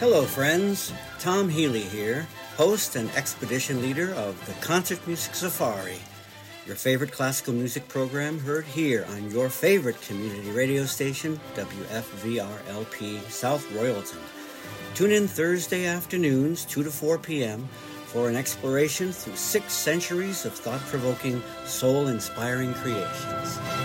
Hello, friends. Tom Healy here, host and expedition leader of the Concert Music Safari, your favorite classical music program heard here on your favorite community radio station, WFVRLP South Royalton. Tune in Thursday afternoons, 2 to 4 p.m., for an exploration through 6 centuries of thought-provoking, soul-inspiring creations.